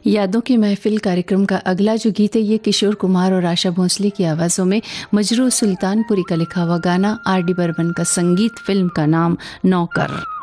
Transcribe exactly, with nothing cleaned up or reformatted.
यादों की महफिल कार्यक्रम का अगला जो गीत है ये किशोर कुमार और आशा भोसले की आवाज़ों में मजरू सुल्तानपुरी का लिखा हुआ गाना, आर डी बर्मन का संगीत, फिल्म का नाम नौकर।